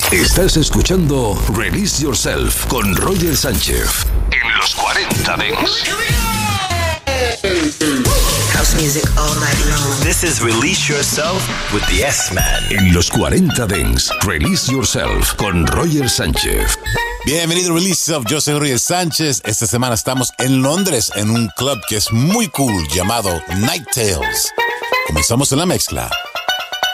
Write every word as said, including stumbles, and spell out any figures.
Estás escuchando Release Yourself con Roger Sánchez en los cuarenta Dance. House music all night long. This is Release Yourself with the S-Man. En los cuarenta Dance, Release Yourself con Roger Sánchez. Bienvenido a Release Yourself, yo soy Roger Sánchez. Esta semana estamos en Londres en un club que es muy cool llamado Night Tales. Comenzamos en la mezcla.